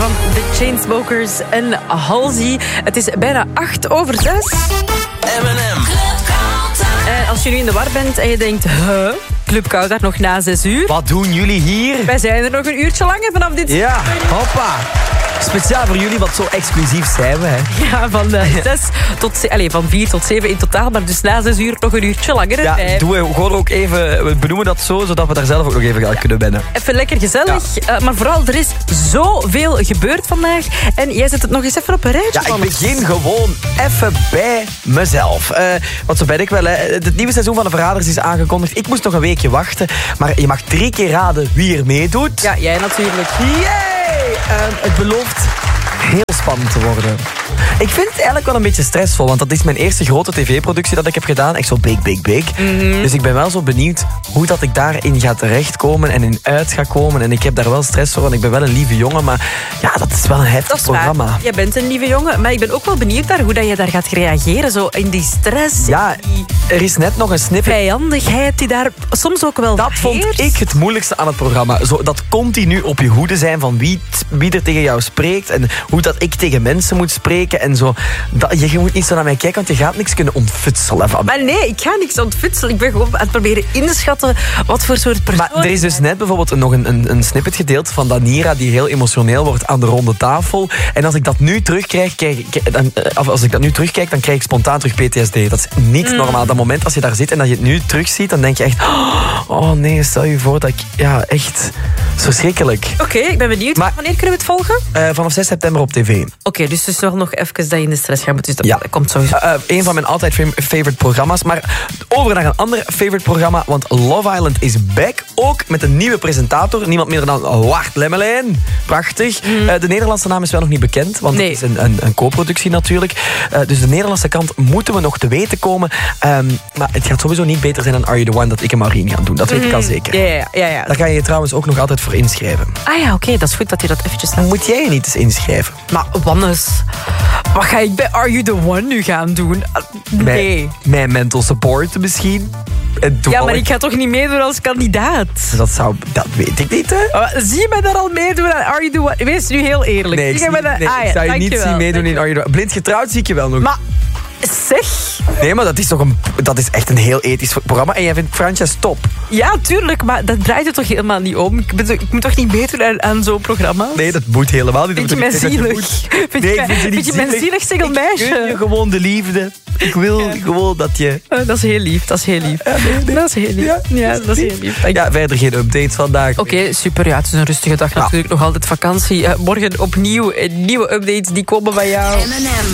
van The Chainsmokers en Halsey. Het is bijna 8:06. M&M. En als je nu in de war bent en je denkt... Club Kouda nog na 6 uur. Wat doen jullie hier? Wij zijn er nog een uurtje langer vanaf dit... Ja, hoppa. Speciaal voor jullie, want zo exclusief zijn we. Hè. Ja, van 4 tot 7 in totaal. Maar dus na 6 uur nog een uurtje langer. Ja, doen we gewoon ook even... We benoemen dat zo, zodat we daar zelf ook nog even aan kunnen wennen. Even lekker gezellig. Ja. Maar vooral, er is zoveel gebeurd vandaag. En jij zet het nog eens even op een rijtje. Ja, ik begin gewoon even bij mezelf. Want zo ben ik wel. Hè. Het nieuwe seizoen van de Verraders is aangekondigd. Ik moest nog een weekje wachten. Maar je mag 3 keer raden wie er meedoet. Ja, jij natuurlijk. Yay! Het belooft heel spannend te worden. Ik vind het eigenlijk wel een beetje stressvol, want dat is mijn eerste grote tv-productie dat ik heb gedaan. Echt zo big. Mm-hmm. Dus ik ben wel zo benieuwd hoe dat ik daarin ga terechtkomen en in uit ga komen. En ik heb daar wel stress voor, want ik ben wel een lieve jongen. Maar ja, dat is wel een heftig programma. Waar. Jij bent een lieve jongen, maar ik ben ook wel benieuwd naar hoe dat je daar gaat reageren. Zo in die stress. Ja, er is net nog een snippet. Vijandigheid die daar soms ook wel Dat vond ik het moeilijkste aan het programma. Zo, dat continu op je hoede zijn van wie er tegen jou spreekt en hoe dat ik tegen mensen moet spreken en zo. Je moet niet zo naar mij kijken, want je gaat niks kunnen ontfutselen van mij. Maar nee, ik ga niks ontfutselen. Ik ben gewoon aan het proberen inschatten wat voor soort persoon... Maar er is dus net bijvoorbeeld nog een snippet gedeeld van Danira die heel emotioneel wordt aan de ronde tafel. En als ik dat nu terugkrijg, dan krijg ik spontaan terug PTSD. Dat is niet normaal. Dat moment als je daar zit en dat je het nu terugziet, dan denk je echt... Oh nee, stel je voor dat ik... Ja, echt verschrikkelijk. Oké, ik ben benieuwd. Maar wanneer kunnen we het volgen? Vanaf 6 september op tv. Oké, dus het is wel nog even dat je in de stress gaat moeten. Dus ja. Dat komt sowieso. Een van mijn altijd favorite programma's. Maar over naar een ander favorite programma. Want Love Island is back. Ook met een nieuwe presentator. Niemand minder dan Wart Lemmelijn. Prachtig. De Nederlandse naam is wel nog niet bekend. Want het is een co-productie natuurlijk. Dus de Nederlandse kant moeten we nog te weten komen. Maar het gaat sowieso niet beter zijn dan Are You The One dat ik en Maureen gaan doen. Dat weet ik al zeker. Ja. Daar ga je je trouwens ook nog altijd voor inschrijven. Ah ja, oké. Dat is goed dat je dat eventjes... Moet jij je niet eens inschrijven? Maar Wannes, wat ga ik bij Are You The One nu gaan doen? Nee. Mijn mental support misschien. Ja, maar ik ga toch niet meedoen als kandidaat? Dat weet ik niet, hè? Zie je mij daar al meedoen aan Are You The One? Wees nu heel eerlijk. Nee, ik zou je niet zien meedoen in Are You The One. Blind getrouwd zie ik je wel nog. Maar zeg... Nee, maar dat is echt een heel ethisch programma. En jij vindt Frances top. Ja, tuurlijk, maar dat draait het toch helemaal niet om? Ik moet toch niet meedoen aan zo'n programma? Nee, dat moet helemaal niet. Vind je mij zielig? Vind je mij zielig, single meisje? Ik gun je gewoon de liefde. Ik wil gewoon dat je... Dat is heel lief, dat is heel lief. Nee. Dat is heel lief. Ja, dat is heel lief. Ja, verder geen updates vandaag. Oké, super. Ja, het is een rustige dag natuurlijk. Nog altijd vakantie. Morgen opnieuw nieuwe updates die komen bij jou.